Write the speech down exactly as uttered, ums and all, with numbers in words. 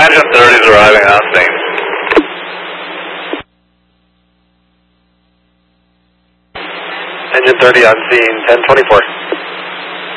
Engine thirty is arriving on scene. Engine thirty on scene, ten twenty-four.